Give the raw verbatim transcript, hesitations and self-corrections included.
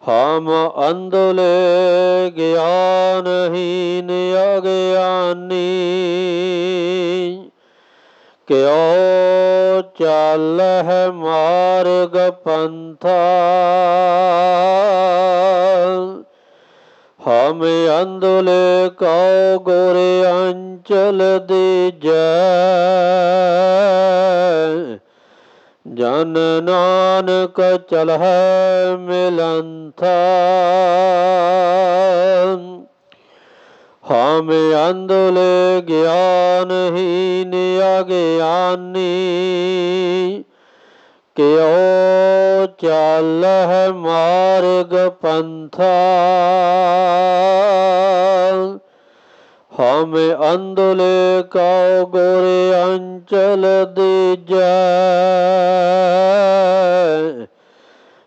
हम अंधुले ज्ञानहीन अज्ञानी, क्यों चल है मार्ग पंथा। हम अंधुले कौ गोरे अंचल दीजै, जन नानक चलह मिलंथा। हम अंधुले ज्ञानहीन अज्ञानी, क्यों चलह मार्ग पंथा। हम अंधुले कौ गोरे अंचल दीजै,